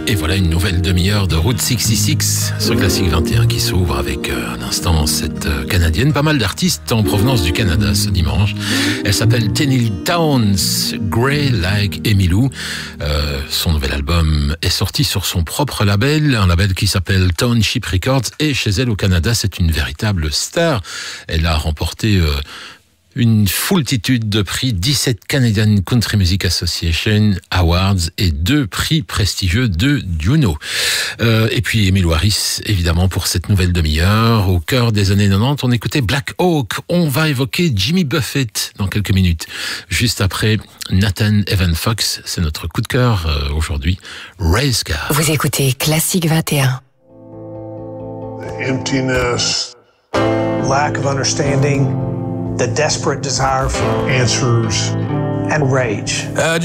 Et voilà une nouvelle demi-heure de Route 66 sur Classique 21 qui s'ouvre avec à l'instant cette Canadienne. Pas mal d'artistes en provenance du Canada ce dimanche. Elle s'appelle Tenille Townes, Grey Like Emmylou. Son nouvel album est sorti sur son propre label, un label qui s'appelle Township Records. Et chez elle au Canada, c'est une véritable star. Elle a remporté une foultitude de prix, 17 Canadian Country Music Association Awards et 2 prix prestigieux de Juno. Et puis Emmylou Harris, évidemment, pour cette nouvelle demi-heure. Au cœur des années 90, on écoutait Black Hawk. On va évoquer Jimmy Buffett dans quelques minutes. Juste après, Nathan Evan Fox, c'est notre coup de cœur aujourd'hui, Race Car. Vous écoutez Classique 21. The emptiness, lack of understanding, the desperate desire for answers, and rage.